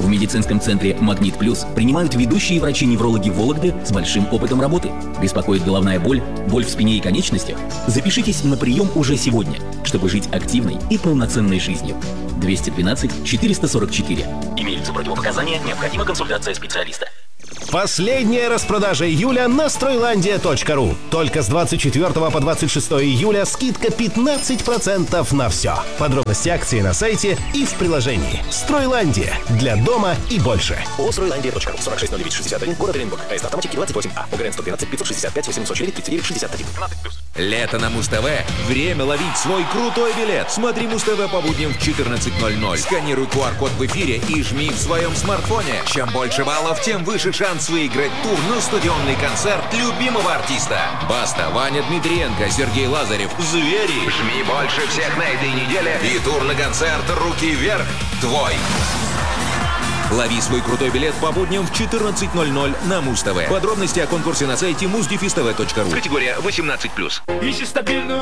В медицинском центре «Магнит Плюс» принимают ведущие врачи-неврологи Вологды с большим опытом работы. Беспокоит головная боль, боль в спине и конечностях? Запишитесь на прием уже сегодня, чтобы жить активной и полноценной жизнью. 212 444. Имеются противопоказания, необходима консультация специалиста. Последняя распродажа июля на Стройlandia.ru. Только с 24 по 26 июля скидка 15% на все. Подробности акции на сайте и в приложении. Стройландия. Для дома и больше. ООО «Стройландия.ру». 460961, город Оренбург. АСТ «Автоматики» 28А. ОГРН 112 565 804 39 61. Лето на Муз-ТВ. Время ловить свой крутой билет. Смотри Муз-ТВ по будням в 14:00. Сканируй QR-код в эфире и жми в своем смартфоне. Чем больше баллов, тем выше шанс выиграть тур на стадионный концерт любимого артиста. Баста, Ваня Дмитриенко, Сергей Лазарев. Звери. Жми больше всех на этой неделе. И тур на концерт «Руки вверх» твой. Лови свой крутой билет по будням в 14:00 на Муз-ТВ. Подробности о конкурсе на сайте muzdefistv.ru. Категория 18+. Ищи стабильную